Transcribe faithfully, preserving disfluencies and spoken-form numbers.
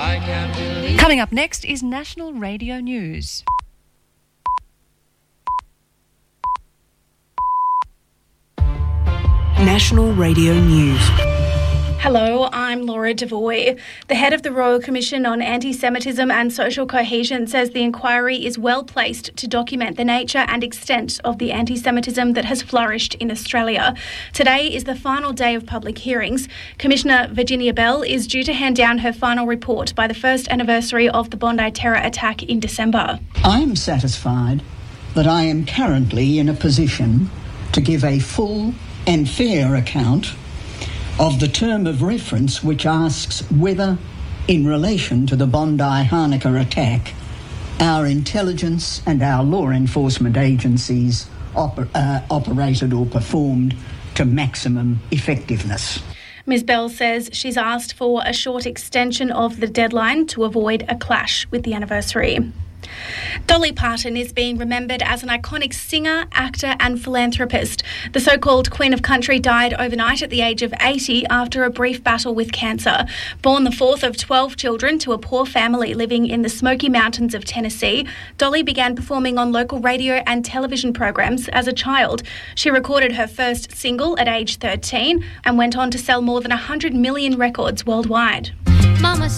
I can't believe. Coming up next is National Radio News. National Radio News. Hello, I'm Laura Devoy. The head of the Royal Commission on Anti-Semitism and Social Cohesion says the inquiry is well placed to document the nature and extent of the anti-Semitism that has flourished in Australia. Today is the final day of public hearings. Commissioner Virginia Bell is due to hand down her final report by the first anniversary of the Bondi terror attack in December. I am satisfied that I am currently in a position to give a full and fair account of the term of reference which asks whether, in relation to the Bondi Hanukkah attack, our intelligence and our law enforcement agencies oper- uh, operated or performed to maximum effectiveness. Miz Bell says she's asked for a short extension of the deadline to avoid a clash with the anniversary. Dolly Parton is being remembered as an iconic singer, actor and philanthropist. The so-called Queen of Country died overnight at the age of eighty after a brief battle with cancer. Born the fourth of twelve children to a poor family living in the Smoky Mountains of Tennessee, Dolly began performing on local radio and television programs as a child. She recorded her first single at age thirteen and went on to sell more than one hundred million records worldwide. Mama